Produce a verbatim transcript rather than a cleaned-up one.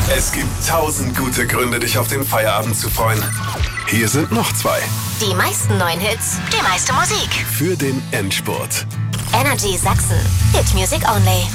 Es gibt tausend gute Gründe, dich auf den Feierabend zu freuen. Hier sind noch zwei. Die meisten neuen Hits, die meiste Musik. Für den Endspurt. Energy Sachsen. Hit Music Only.